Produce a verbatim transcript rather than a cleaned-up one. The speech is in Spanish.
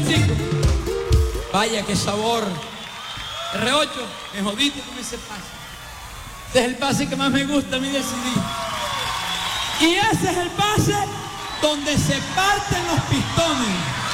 chicos. Vaya, qué sabor. R ocho, me jodiste con ese pase. Este es el pase que más me gusta a mí del C D. Y ese es el pase donde se parten los pistones.